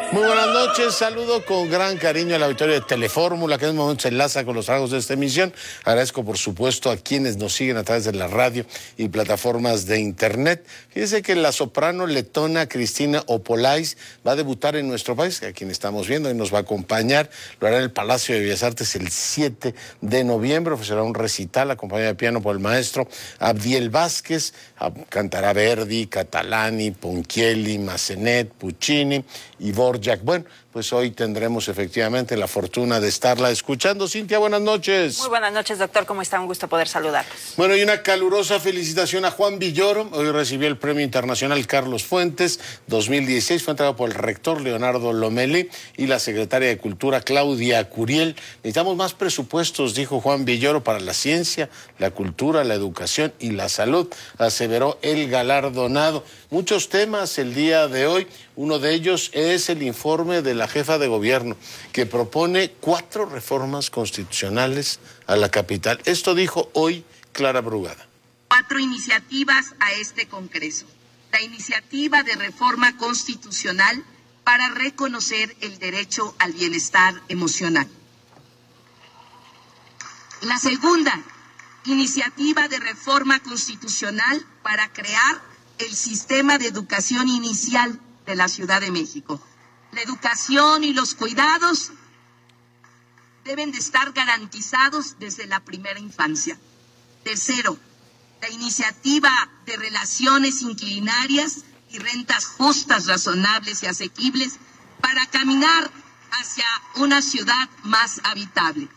Muy buenas noches, saludo con gran cariño al auditorio de Telefórmula, que en este momento se enlaza con los trabajos de esta emisión. Agradezco, por supuesto, a quienes nos siguen a través de la radio y plataformas de internet. Fíjense que la soprano letona Cristina Opolais va a debutar en nuestro país, a quien estamos viendo, y nos va a acompañar. Lo hará en el Palacio de Bellas Artes el 7 de noviembre, ofrecerá un recital acompañado de piano por el maestro Abdiel Vázquez. Cantará Verdi, Catalani, Ponchielli, Massenet, Puccini y Borjak. Bueno, pues hoy tendremos efectivamente la fortuna de estarla escuchando. Cintia, buenas noches. Muy buenas noches, doctor. ¿Cómo está? Un gusto poder saludarlos. Bueno, y una calurosa felicitación a Juan Villoro. Hoy recibió el Premio Internacional Carlos Fuentes 2016. Fue entregado por el rector Leonardo Lomelí y la secretaria de Cultura Claudia Curiel. Necesitamos más presupuestos, dijo Juan Villoro, para la ciencia, la cultura, la educación y la salud, aseveró el galardonado. Muchos temas el día de hoy. Uno de ellos es el informe de la jefa de gobierno, que propone 4 reformas constitucionales a la capital. Esto dijo hoy Clara Brugada. 4 iniciativas a este Congreso. La iniciativa de reforma constitucional para reconocer el derecho al bienestar emocional. La segunda, iniciativa de reforma constitucional para crear el sistema de educación inicial de la Ciudad de México. La educación y los cuidados deben de estar garantizados desde la primera infancia. Tercero, la iniciativa de relaciones inquilinaриas y rentas justas, razonables y asequibles para caminar hacia una ciudad más habitable.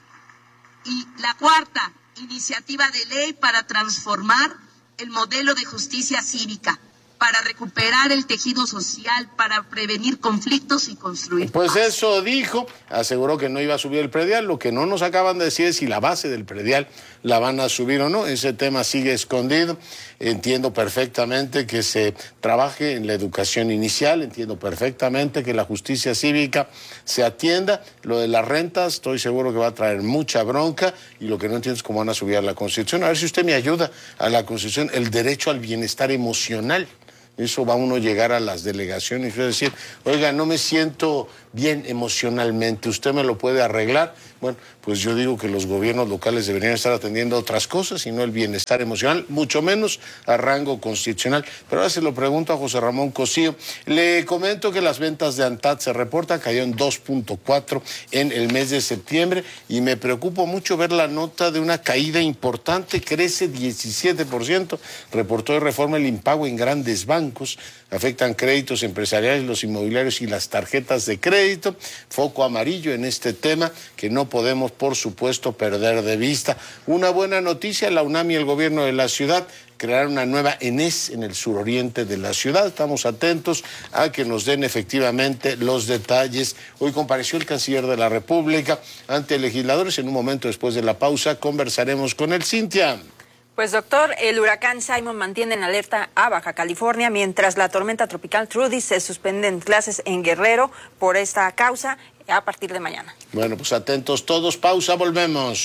Y la cuarta, iniciativa de ley para transformar el modelo de justicia cívica, para recuperar el tejido social, para prevenir conflictos y construir. Pues eso dijo, aseguró que no iba a subir el predial. Lo que no nos acaban de decir es si la base del predial la van a subir o no. Ese tema sigue escondido. Entiendo perfectamente que se trabaje en la educación inicial, entiendo perfectamente que la justicia cívica se atienda. Lo de las rentas, estoy seguro que va a traer mucha bronca, y lo que no entiendo es cómo van a subir a la Constitución. A ver si usted me ayuda a la Constitución, el derecho al bienestar emocional. Eso va uno a llegar a las delegaciones y decir, oiga, no me siento bien emocionalmente, ¿usted me lo puede arreglar? Bueno, pues yo digo que los gobiernos locales deberían estar atendiendo otras cosas y no el bienestar emocional, mucho menos a rango constitucional. Pero ahora se lo pregunto a José Ramón Cosío. Le comento que las ventas de ANTAD se reportan, cayó en 2.4 en el mes de septiembre, y me preocupa mucho ver la nota de una caída importante, crece 17%, reportó de Reforma el impago en grandes bancos, afectan créditos empresariales, los inmobiliarios y las tarjetas de crédito. Foco amarillo en este tema que no podemos, por supuesto, perder de vista. Una buena noticia, la UNAM y el gobierno de la ciudad crearon una nueva ENES en el suroriente de la ciudad. Estamos atentos a que nos den efectivamente los detalles. Hoy compareció el canciller de la República ante legisladores. En un momento después de la pausa conversaremos con él. Cintia. Pues doctor, el huracán Simon mantiene en alerta a Baja California, mientras la tormenta tropical Trudy se suspenden clases en Guerrero por esta causa a partir de mañana. Bueno, pues atentos todos, pausa, volvemos.